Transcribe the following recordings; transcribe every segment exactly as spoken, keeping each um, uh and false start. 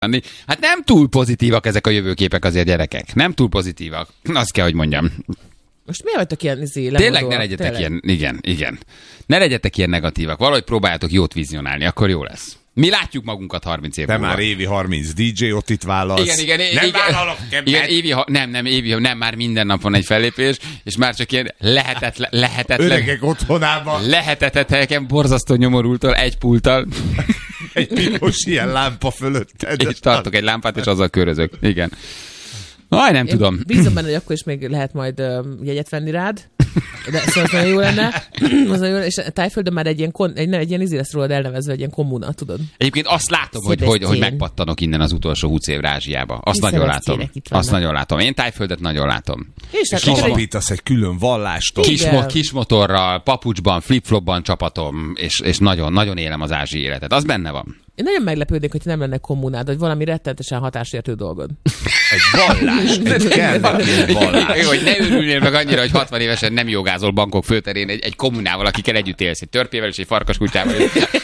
Hát nem túl pozitívak ezek a jövőképek azért, gyerekek. Nem túl pozitívak. Azt kell, hogy mondjam. Most miért vagytok ilyen izé, Tényleg ne legyetek Tényleg. ilyen, igen, igen. Ne legyetek ilyen negatívak. Valahogy próbáljátok jót vizionálni, akkor jó lesz. Mi látjuk magunkat harminc év Te már évi harminc dé dzsé ott itt válasz. Igen, igen. Nem igen, vállalok igen, évi, nem, nem, évi, nem, már minden nap van egy fellépés, és már csak ilyen lehetetlen, lehetetlen. Öregek otthonában. Lehetetlen helyeken borzasztó nyomorultól, egy pulttal. Egy piros ilyen lámpa fölötted. És tartok egy lámpát, és azzal körözök. Igen. Aj, nem Én tudom. Bízom benne, hogy akkor is még lehet majd uh, jegyet venni rád. De szóval nagyon jó lenne. Az jó, és Tájföldön már egy ilyen, kon, egy, egy ilyen izé lesz rólad elnevezve, egy ilyen kommuna, tudod. Egyébként azt látom, hogy, hogy, hogy megpattanok innen az utolsó húsz évre Ázsiába. Azt Hiszen nagyon látom. Azt nagyon látom. Én Tájföldet nagyon látom. És, és alapítasz egy külön vallást. Kis, mo- kis motorral, papucsban, flip-flopban csapatom, és, és nagyon, nagyon élem az ázsiai életet. Az benne van. Én nagyon meglepődnék, hogy nem lenne kommunád, vagy valami rettenetesen hatásértő dolgod. Egy vallás. Egy kell egy vallás. Hogy ne örülnél meg annyira, hogy hatvan évesen nem jogázol bankok főterén egy, egy kommunával, akikkel együtt élsz, egy törpével és egy farkaskutyával.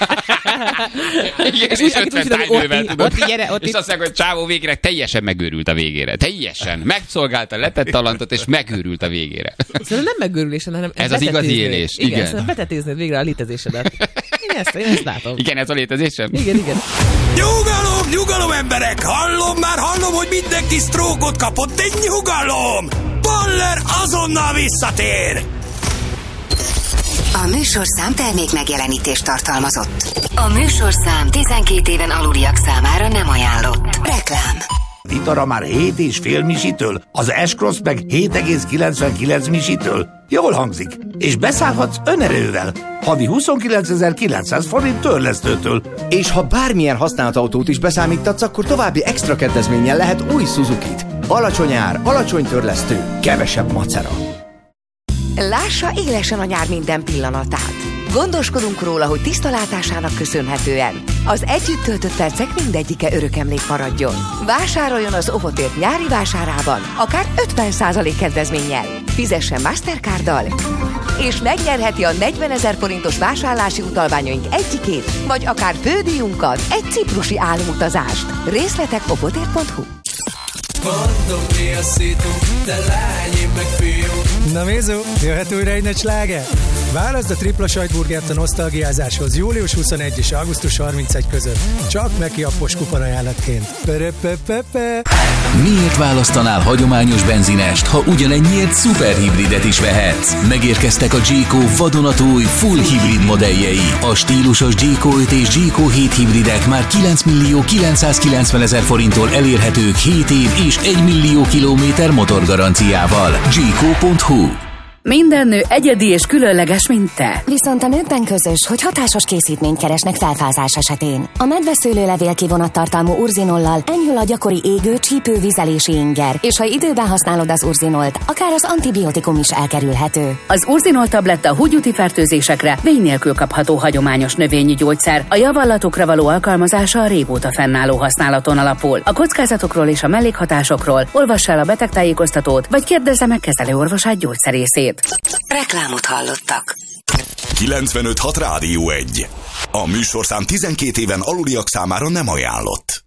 Igen, és, és ötven tájnővel, tudod. Ott, gyere, ott és azt mondják, hogy csávó végére teljesen megőrült a végére. Teljesen. Megszolgálta, letett talantot, és megőrült a végére. Szerintem nem megőrülésen, hanem ez az igazi élés. Igen, igen. Szerintem betetéznéd végre a létezésedet. Én ezt, én ezt látom. Igen, ez a létezésem? Igen, igen. Nyugalom, nyugalom emberek! Hallom, már hallom, hogy mindenki sztrókot kapott, egy nyugalom! Baller azonnal visszatér! A műsorszám termék megjelenítést tartalmazott. A műsorszám tizenkét éven aluliak számára nem ajánlott. Reklám. Itara már hét és fél misitől, az S-Cross meg hét egész kilencvenkilenc misitől. Jól hangzik. És beszállhatsz önerővel. Havi huszonkilencezer-kilencszáz forint törlesztőtől. És ha bármilyen használt autót is beszámítatsz, akkor további extra kedvezménnyel lehet új Suzukit. Alacsony ár, alacsony törlesztő, kevesebb macera. Lássa élesen a nyár minden pillanatát. Gondoskodunk róla, hogy tiszta látásának köszönhetően az együtt töltött percek mindegyike örök emlék maradjon. Vásároljon az Ovotért nyári vásárában, akár ötven százalék kedvezménnyel. Fizessen Mastercarddal, és megnyerheti a negyvenezer forintos vásárlási utalványaink egyikét, vagy akár fődíjunkat, egy ciprusi álomutazást. Részletek ovotért pont hu. Mondom, mi a szitu, te lány, én meg fiú. Na Mézó, jöhet újra egy nagy sláger? Válaszd a tripla sajtburgert a nosztalgiázáshoz július huszonegyedike és augusztus harmincegyedike között. Csak Meki appos kuponajánlatként. Perepepepe. Miért választanál hagyományos benzinest, ha ugyanennyiért szuperhibridet is vehetsz? Megérkeztek a G-Co vadonatúj full hibrid modelljei. A stílusos G-Co öt és G-Co hét hibridek már kilenc millió kilencszázkilencvenezer forinttól elérhetők hét év és egy millió kilométer motorgaranciával. G-Co pont hu. Minden nő egyedi és különleges, mint te. Viszont a nőkben közös, hogy hatásos készítményt keresnek felfázás esetén. A medveszőlőlevél kivonattartalmú urzinollal enyhül a gyakori égő, csípő, vizelési inger, és ha időben használod az urzinolt, akár az antibiotikum is elkerülhető. Az urzinol tabletta húgyúti fertőzésekre vény nélkül kapható hagyományos növényi gyógyszer. A javallatokra való alkalmazása a régóta fennálló használaton alapul. A kockázatokról és a mellékhatásokról olvass el a betegtájékoztatót, vagy kérdezze meg kezelőorvosát, gyógyszerészét. Reklámot hallottak. kilencvenöt hat Rádió egy. A műsorszám tizenkét éven aluliak számára nem ajánlott.